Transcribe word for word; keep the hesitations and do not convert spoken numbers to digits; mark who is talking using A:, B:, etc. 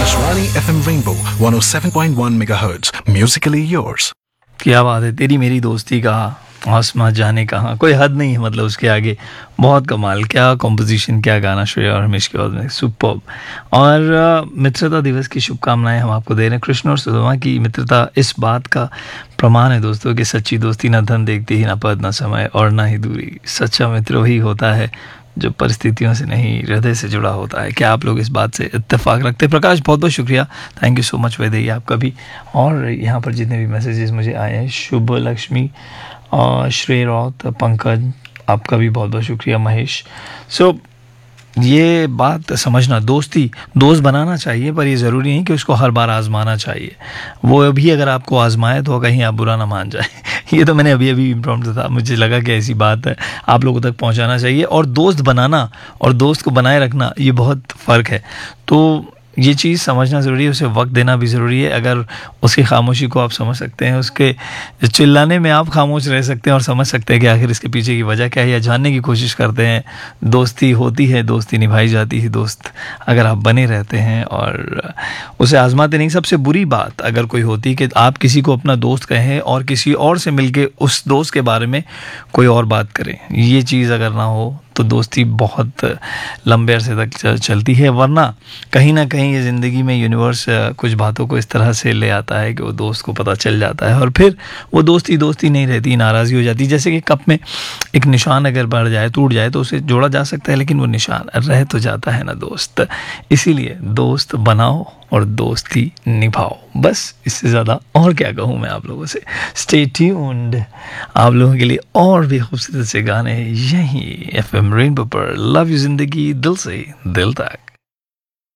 A: Akashvani F M Rainbow one oh seven point one megahertz. Musically yours.
B: क्या बात है, तेरी मेरी दोस्ती का आसमां जाने कहाँ, कोई हद नहीं है मतलब उसके आगे। बहुत कमाल, क्या कॉम्पोजिशन, क्या गाना श्रेया और रमेश की आवाज़ में, सुपर्ब। और अ, मित्रता दिवस की शुभकामनाएं हम आपको दे रहे हैं। कृष्ण और सुदामा की मित्रता इस बात का प्रमाण है दोस्तों कि सच्ची दोस्ती ना धन देखती ही, ना पद, ना समय और ना ही दूरी। सच्चा मित्र वही होता है जो परिस्थितियों से नहीं, हृदय से जुड़ा होता है। क्या आप लोग इस बात से इत्तेफाक रखते हैं? प्रकाश, बहुत बहुत शुक्रिया, thank you so much Vaidehi आपका भी। और यहाँ पर जितने भी मैसेजेस मुझे आए हैं, शुभ लक्ष्मी और श्रेय रौत, पंकज, आपका भी बहुत बहुत शुक्रिया, महेश। सो so, ये बात समझना, दोस्ती दोस्त बनाना चाहिए, पर ये ज़रूरी नहीं कि उसको हर बार आजमाना चाहिए। वो अभी अगर आपको आजमाए तो कहीं आप बुरा ना मान जाए। ये तो मैंने अभी अभी इम्प्रॉम्प्ट था, मुझे लगा कि ऐसी बात है, आप लोगों तक पहुंचाना चाहिए। और दोस्त बनाना और दोस्त को बनाए रखना, ये बहुत फ़र्क है। तो ये चीज़ समझना ज़रूरी है, उसे वक्त देना भी ज़रूरी है। अगर उसकी खामोशी को आप समझ सकते हैं, उसके चिल्लाने में आप खामोश रह सकते हैं और समझ सकते हैं कि आखिर इसके पीछे की वजह क्या है, या जानने की कोशिश करते हैं। दोस्ती होती है, दोस्ती निभाई जाती है। दोस्त अगर आप बने रहते हैं और उसे आजमाते नहीं। सबसे बुरी बात अगर कोई होती है कि आप किसी को अपना दोस्त कहें और किसी और से मिलके उस दोस्त के बारे में कोई और बात करें, ये चीज़ अगर ना हो तो दोस्ती बहुत लंबे अरसे तक चलती है। वरना कहीं ना कहीं ये ज़िंदगी में यूनिवर्स कुछ बातों को इस तरह से ले आता है कि वो दोस्त को पता चल जाता है और फिर वो दोस्ती दोस्ती नहीं रहती, नाराज़गी हो जाती है। जैसे कि कप में एक निशान अगर बढ़ जाए, टूट जाए, तो उसे जोड़ा जा सकता है, लेकिन वो निशान रह तो जाता है ना दोस्त। इसीलिए दोस्त बनाओ और दोस्ती निभाओ, बस इससे ज़्यादा और क्या कहूँ मैं आप लोगों से। स्टे ट्यून्ड, आप लोगों के लिए और भी खूबसूरत से गाने यहीं एफ एम रेनबो पर। लव यू ज़िंदगी, दिल से दिल तक।